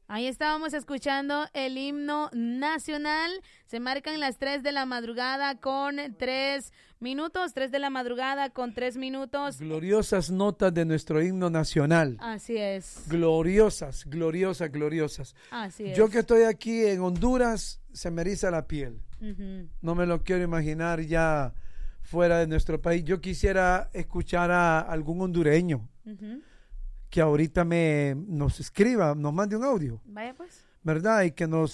Ahí estábamos escuchando el himno nacional. Se marcan las 3 de la madrugada con 3 minutos. 3 de la madrugada con 3 minutos. Gloriosas notas de nuestro himno nacional. Así es. Gloriosas, gloriosas, gloriosas. Así es. Yo que estoy aquí en Honduras, se me eriza la piel. No me lo quiero imaginar ya fuera de nuestro país. Yo quisiera escuchar a algún hondureño que ahorita nos escriba, nos mande un audio. Vaya pues. ¿Verdad? Y que nos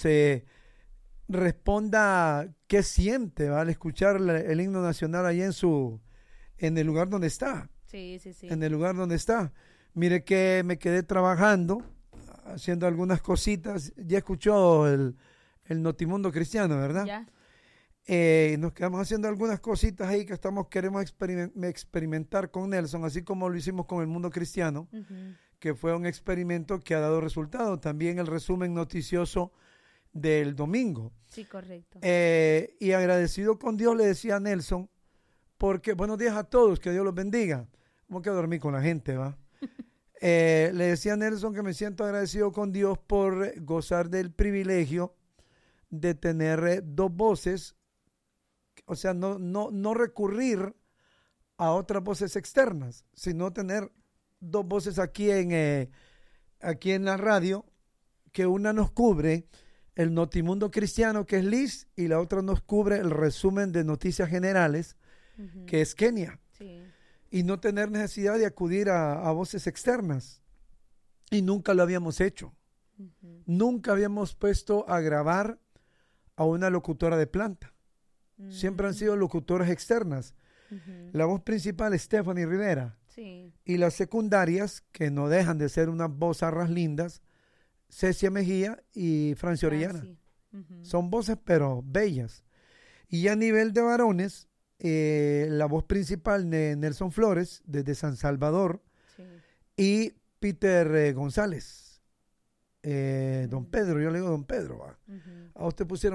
responda qué siente, ¿va? Al escuchar el himno nacional allá en el lugar donde está. Sí, sí, sí. En el lugar donde está. Mire que me quedé trabajando, haciendo algunas cositas. Ya escuchó el Notimundo Cristiano, ¿verdad? Ya. Nos quedamos haciendo algunas cositas ahí que queremos experimentar con Nelson, así como lo hicimos con el Mundo Cristiano, que fue un experimento que ha dado resultado. También el resumen noticioso del domingo. Sí, correcto. Y agradecido con Dios le decía a Nelson, porque buenos días a todos, que Dios los bendiga. Como que dormí con la gente, ¿va? Le decía a Nelson que me siento agradecido con Dios por gozar del privilegio de tener dos voces. O sea, no recurrir a otras voces externas, sino tener dos voces aquí en la radio, que una nos cubre el Notimundo Cristiano, que es Liz, y la otra nos cubre el resumen de noticias generales, que es Kenia. Sí. Y no tener necesidad de acudir a voces externas. Y nunca lo habíamos hecho. Nunca habíamos puesto a grabar a una locutora de planta. Siempre han sido locutoras externas. La voz principal es Stephanie Rivera. Sí. Y las secundarias, que no dejan de ser unas vozarras lindas, Cecia Mejía y Francia Orellana. Son voces pero bellas. Y a nivel de varones, la voz principal de Nelson Flores, desde San Salvador, y Peter González. Don Pedro, yo le digo Don Pedro. A usted pusieron